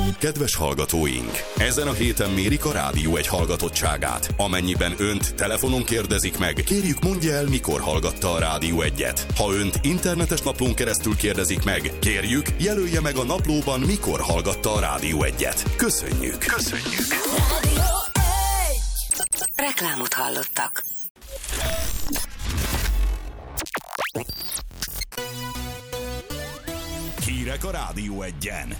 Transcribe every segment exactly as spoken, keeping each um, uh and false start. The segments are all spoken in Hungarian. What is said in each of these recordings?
Kedves hallgatóink! Ezen a héten mérik a Rádió egy hallgatottságát. Amennyiben önt telefonon kérdezik meg, kérjük mondja el, mikor hallgatta a Rádió egyet. Ha önt internetes naplón keresztül kérdezik meg, kérjük jelölje meg a naplóban, mikor hallgatta a Rádió egyet. Köszönjük! Köszönjük! Rádió egy. Reklámot hallottak. Hírek a Rádió egyen.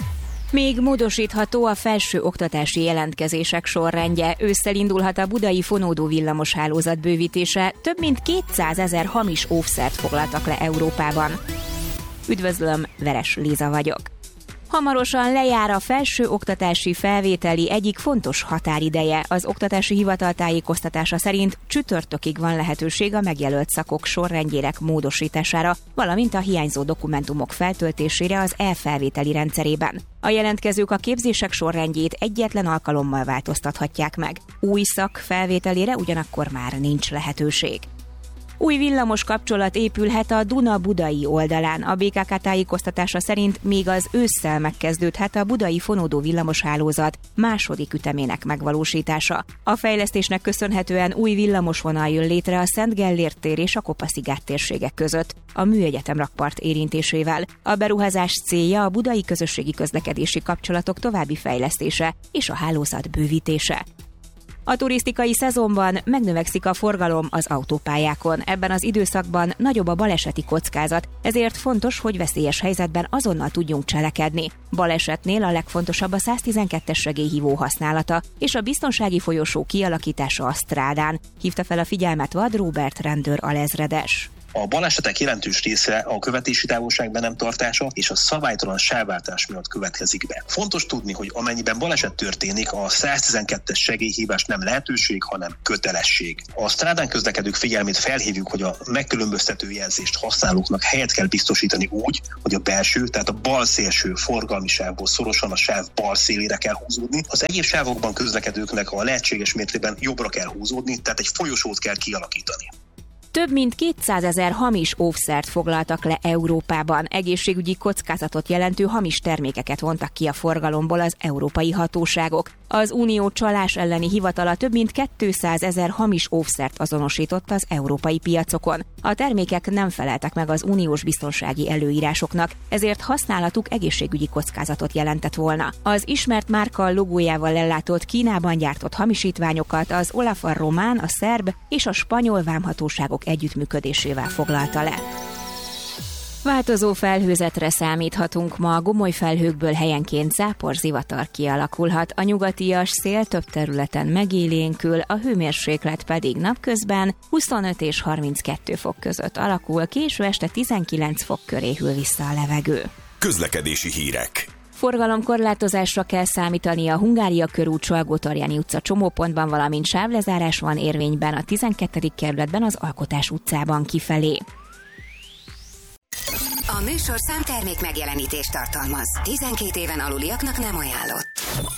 Még módosítható a felső oktatási jelentkezések sorrendje. Ősszel indulhat a budai fonódó villamos hálózat bővítése. Több mint kétszázezer hamis óvszert foglaltak le Európában. Üdvözlöm, Veres Liza vagyok. Hamarosan lejár a felső oktatási felvételi egyik fontos határideje. Az Oktatási Hivatal tájékoztatása szerint csütörtökig van lehetőség a megjelölt szakok sorrendjének módosítására, valamint a hiányzó dokumentumok feltöltésére az e-felvételi rendszerében. A jelentkezők a képzések sorrendjét egyetlen alkalommal változtathatják meg. Új szak felvételére ugyanakkor már nincs lehetőség. Új villamos kapcsolat épülhet a Duna-Budai oldalán. A bé ká ká tájékoztatása szerint még az ősszel megkezdődhet a budai fonódó villamoshálózat második ütemének megvalósítása. A fejlesztésnek köszönhetően új villamosvonal jön létre a Szent Gellért tér és a Kopa-szigát térségek között, a Műegyetem rakpart érintésével. A beruházás célja a budai közösségi közlekedési kapcsolatok további fejlesztése és a hálózat bővítése. A turisztikai szezonban megnövekszik a forgalom az autópályákon. Ebben az időszakban nagyobb a baleseti kockázat, ezért fontos, hogy veszélyes helyzetben azonnal tudjunk cselekedni. Balesetnél a legfontosabb a száztizenkettes segélyhívó használata és a biztonsági folyosó kialakítása a strádán, hívta fel a figyelmet Vad Róbert rendőr alezredes. A balesetek jelentős része a követési távolság be nem tartása és a szabálytalan sávváltás miatt következik be. Fontos tudni, hogy amennyiben baleset történik, a száztizenkettes segélyhívás nem lehetőség, hanem kötelesség. A strádán közlekedők figyelmét felhívjuk, hogy a megkülönböztető jelzést használóknak helyet kell biztosítani úgy, hogy a belső, tehát a bal szélső forgalmi sávból szorosan a sáv bal szélére kell húzódni. Az egyéb sávokban közlekedőknek a lehetséges mértékben jobbra kell húzódni, tehát egy folyosót kell kialakítani. Több mint kétszázezer hamis óvszert foglaltak le Európában. Egészségügyi kockázatot jelentő hamis termékeket vontak ki a forgalomból az európai hatóságok. Az Unió csalás elleni hivatala több mint kétszázezer hamis óvszert azonosított az európai piacokon. A termékek nem feleltek meg az uniós biztonsági előírásoknak, ezért használatuk egészségügyi kockázatot jelentett volna. Az ismert márka logójával ellátott Kínában gyártott hamisítványokat az Olaf a román, a szerb és a spanyol vámhatóságok együttműködésével foglalta le. Változó felhőzetre számíthatunk ma, gomoly felhőkből helyenként záporzivatar kialakulhat, a nyugatias szél több területen megélénkül, a hőmérséklet pedig napközben huszonöt és harminckettő fok között alakul, késő este tizenkilenc fok köré hűl vissza a levegő. Közlekedési hírek. Forgalomkorlátozásra kell számítani a Hungária körút, Salgótarjáni utca csomópontban, valamint sávlezárás van érvényben a tizenkettedik kerületben az Alkotás utcában kifelé. A műsorszám termék megjelenítést tartalmaz. tizenkét éven aluliaknak nem ajánlott.